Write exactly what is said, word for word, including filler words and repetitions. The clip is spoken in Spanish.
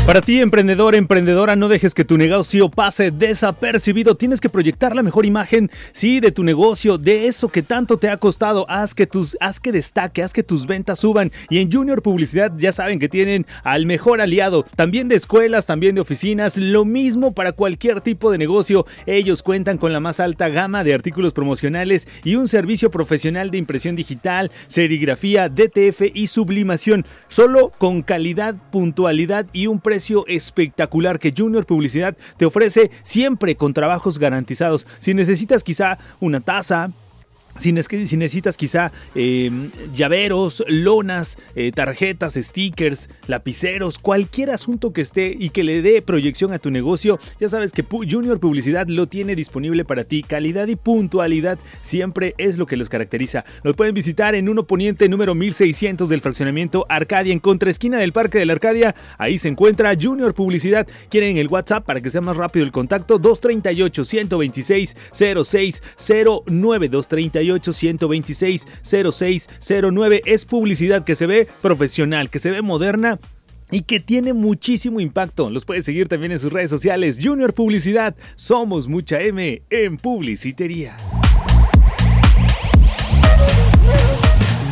Para ti, emprendedor, emprendedora, no dejes que tu negocio pase desapercibido. Tienes que proyectar la mejor imagen, sí, de tu negocio, de eso que tanto te ha costado. Haz que tus, haz que destaque, haz que tus ventas suban. Y en Junior Publicidad ya saben que tienen al mejor aliado. También de escuelas, también de oficinas. Lo mismo para cualquier tipo de negocio. Ellos cuentan con la más alta gama de artículos promocionales y un servicio profesional de impresión digital, serigrafía, D T F y sublimación. Solo con calidad, puntualidad y un precio precio espectacular que Junior Publicidad te ofrece, siempre con trabajos garantizados. Si necesitas quizá una taza, Si, si necesitas quizá eh, llaveros, lonas, eh, tarjetas, stickers, lapiceros, cualquier asunto que esté y que le dé proyección a tu negocio, ya sabes que Junior Publicidad lo tiene disponible para ti. Calidad y puntualidad siempre es lo que los caracteriza. Los pueden visitar en uno Poniente número mil seiscientos del fraccionamiento Arcadia, en contraesquina del Parque de la Arcadia. Ahí se encuentra Junior Publicidad. Quieren el WhatsApp para que sea más rápido el contacto: dos treinta y ocho, ciento veintiséis, cero seis cero nueve, dos treinta y ocho, ciento veintiséis, cero seis cero nueve. Es publicidad que se ve profesional, que se ve moderna y que tiene muchísimo impacto. Los puedes seguir también en sus redes sociales. Junior Publicidad, somos mucha M en publicitería.